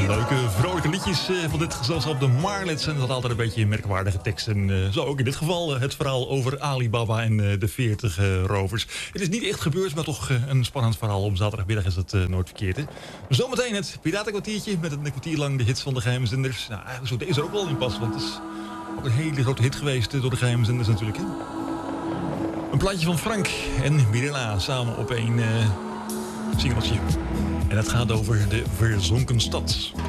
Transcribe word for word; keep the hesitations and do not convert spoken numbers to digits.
leuke, vrolijke liedjes uh, van dit gezelschap, de Marlets. En dat had altijd een beetje merkwaardige teksten. Uh, zo ook in dit geval uh, het verhaal over Alibaba en uh, de veertig uh, rovers. Het is niet echt gebeurd, maar toch uh, een spannend verhaal. Om zaterdagmiddag is dat uh, nooit verkeerd, hè? Zometeen het Piratenkwartiertje met een kwartier lang de hits van de geheime zenders. Nou, eigenlijk zou deze er ook wel in passen, want het is ook een hele grote hit geweest uh, door de geheime zenders natuurlijk, hè? Een plaatje van Frank en Mirella samen op een uh, singeltje. En het gaat over de verzonken stad.